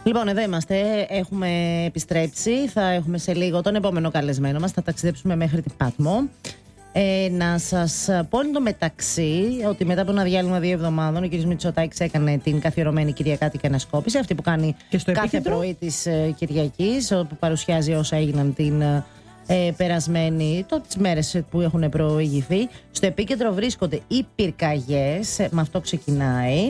Λοιπόν, εδώ είμαστε. Έχουμε επιστρέψει. Θα έχουμε σε λίγο τον επόμενο καλεσμένο μας. Θα ταξιδέψουμε μέχρι την Πάτμο. Να σας πω εν τω μεταξύ ότι μετά από ένα διάλειμμα 2 εβδομάδων ο κ. Μητσοτάκης έκανε την καθιερωμένη Κυριακάτικη Ανασκόπηση, αυτή που κάνει κάθε πρωί της Κυριακής, όπου παρουσιάζει όσα έγιναν την περασμένη, τις μέρες που έχουν προηγηθεί. Στο επίκεντρο βρίσκονται οι πυρκαγιές, με αυτό ξεκινάει.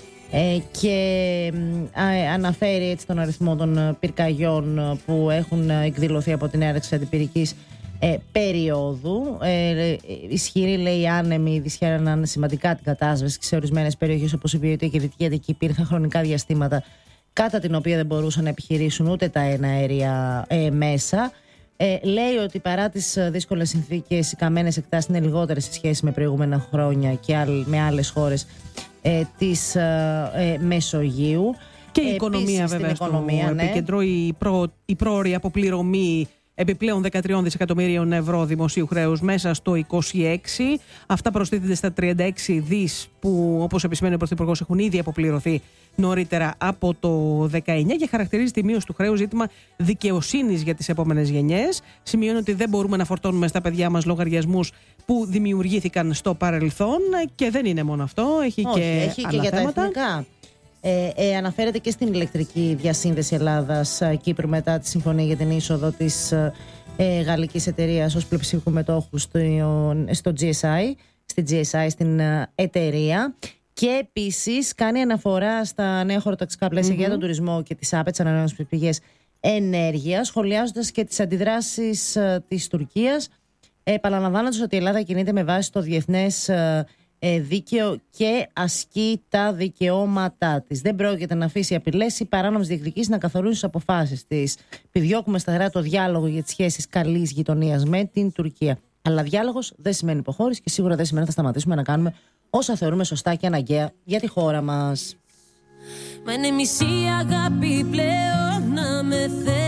Και αναφέρει έτσι τον αριθμό των πυρκαγιών που έχουν εκδηλωθεί από την έναρξη αντιπυρικής περίοδου. Ισχυρή, λέει, άνεμοι δυσχέραναν σημαντικά την κατάσβεση σε ορισμένες περιοχές όπως η Βιωτία και η Δυτική Αττική. Υπήρχαν χρονικά διαστήματα κατά την οποία δεν μπορούσαν να επιχειρήσουν ούτε τα εναέρια μέσα. Λέει ότι παρά τις δύσκολες συνθήκες, οι καμένες εκτάσεις είναι λιγότερες σε σχέση με προηγούμενα χρόνια και με άλλες χώρες της Μεσογείου. Και η οικονομία, βέβαια, στο επίκεντρο, η πρόωρη αποπληρωμή επιπλέον 13 δισεκατομμυρίων ευρώ δημοσίου χρέους μέσα στο 26. Αυτά προστίθενται στα 36 δις που, όπως επισημαίνει ο Πρωθυπουργός, έχουν ήδη αποπληρωθεί νωρίτερα από το 19 και χαρακτηρίζει τη μείωση του χρέους ζήτημα δικαιοσύνης για τις επόμενες γενιές. Σημειώνει ότι δεν μπορούμε να φορτώνουμε στα παιδιά μας λογαριασμούς που δημιουργήθηκαν στο παρελθόν και δεν είναι μόνο αυτό, έχει και άλλα για θέματα. Τα εθνικά. Αναφέρεται και στην ηλεκτρική διασύνδεση Ελλάδας-Κύπρου μετά τη συμφωνία για την είσοδο της γαλλικής εταιρείας ως πλειοψηφικού μετόχου στο GSI, στην εταιρεία. Και επίσης κάνει αναφορά στα νέα χωροταξικά πλαίσια για τον τουρισμό και τις ΑΠΕ, τις ανανεώσιμες πηγές ενέργειας, σχολιάζοντας και τις αντιδράσεις της Τουρκίας, επαναλαμβάνοντας ότι η Ελλάδα κινείται με βάση το διεθνές δίκαιο και ασκεί τα δικαιώματά της. Δεν πρόκειται να αφήσει απειλές ή παράνομες διεκδικήσεις να καθορίσουν τις αποφάσεις της. Επιδιώκουμε σταθερά το διάλογο για τις σχέσεις καλής γειτονίας με την Τουρκία. Αλλά διάλογος δεν σημαίνει υποχώρηση και σίγουρα δεν σημαίνει ότι θα σταματήσουμε να κάνουμε όσα θεωρούμε σωστά και αναγκαία για τη χώρα μας. Μα είναι μισή αγάπη πλέον να με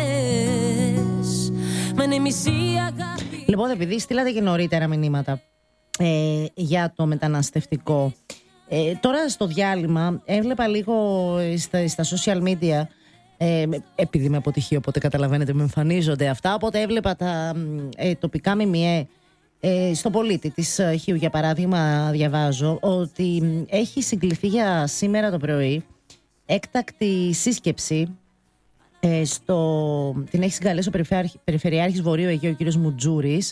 θες. Μα είναι μισή αγάπη. Λοιπόν, επειδή στείλατε και νωρίτερα μηνύματα για το μεταναστευτικό, τώρα στο διάλειμμα έβλεπα λίγο στα social media, επειδή με αποτυχεί, οπότε καταλαβαίνετε με εμφανίζονται αυτά, οπότε έβλεπα τα τοπικά ΜΜΕ. Στο Πολίτη της Χίου, για παράδειγμα, διαβάζω ότι έχει συγκληθεί για σήμερα το πρωί έκτακτη σύσκεψη, την έχει συγκαλέσει ο Περιφερειάρχης Βορείου Αιγαίου, ο κ. Μουτζούρης,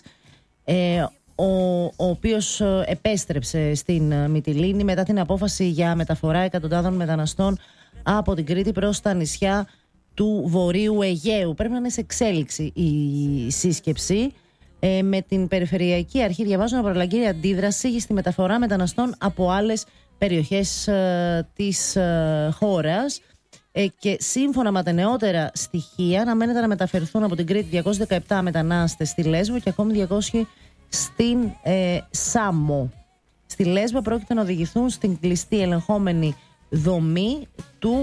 ο οποίος επέστρεψε στην Μυτιλήνη μετά την απόφαση για μεταφορά εκατοντάδων μεταναστών από την Κρήτη προς τα νησιά του Βορείου Αιγαίου. Πρέπει να είναι σε εξέλιξη η σύσκεψη. Με την Περιφερειακή Αρχή διαβάζω να προλαγγείλει αντίδραση στη μεταφορά μεταναστών από άλλες περιοχές της χώρας, και σύμφωνα με τα νεότερα στοιχεία αναμένεται να μεταφερθούν από την Κρήτη 217 μετανάστες στη Λέσβο και ακόμη 200 στην Σάμο. Στη Λέσβο πρόκειται να οδηγηθούν στην κλειστή ελεγχόμενη δομή του